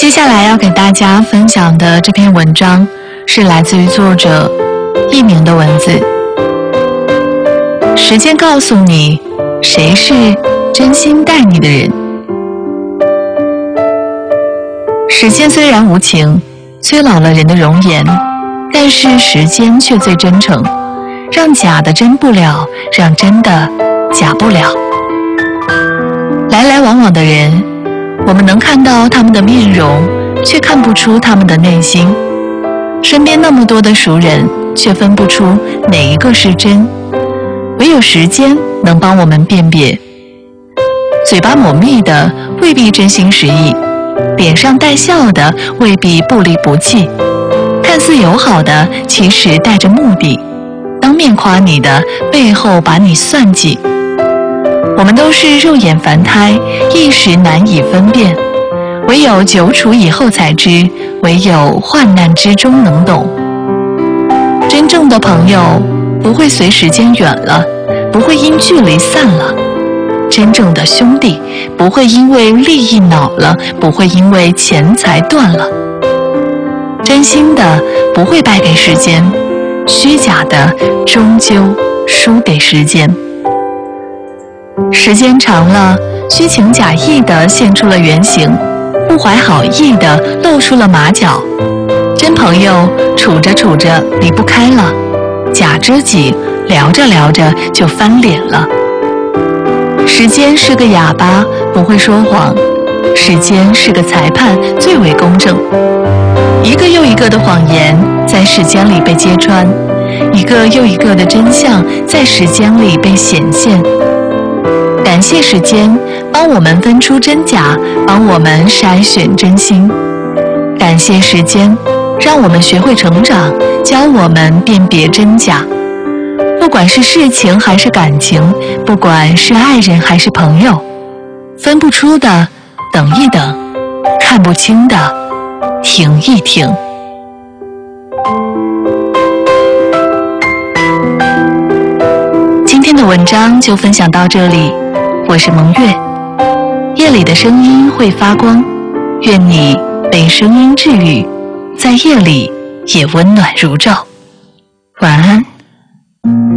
接下来要给大家分享的这篇文章是来自于作者佚名的文字。时间告诉你，谁是真心待你的人。时间虽然无情，催老了人的容颜，但是时间却最真诚，让假的真不了，让真的假不了。来来往往的人，我们能看到他们的面容，却看不出他们的内心。身边那么多的熟人，却分不出哪一个是真。唯有时间能帮我们辨别。嘴巴抹蜜的未必真心实意，脸上带笑的未必不离不弃，看似友好的其实带着目的，当面夸你的背后把你算计。我们都是肉眼凡胎，一时难以分辨，唯有久处以后才知，唯有患难之中能懂。真正的朋友不会随时间远了，不会因距离散了。真正的兄弟不会因为利益恼了，不会因为钱财断了。真心的不会败给时间，虚假的终究输给时间。时间长了，虚情假意的现出了原形，不怀好意的露出了马脚。真朋友处着处着离不开了，假知己聊着聊着就翻脸了。时间是个哑巴，不会说谎；时间是个裁判，最为公正。一个又一个的谎言在时间里被揭穿，一个又一个的真相在时间里被显现。感谢时间帮我们分出真假，帮我们筛选真心。感谢时间让我们学会成长，教我们辨别真假。不管是事情还是感情，不管是爱人还是朋友，分不出的等一等，看不清的停一停。今天的文章就分享到这里，我是蒙月。夜里的声音会发光，愿你被声音治愈，在夜里也温暖如昼。晚安。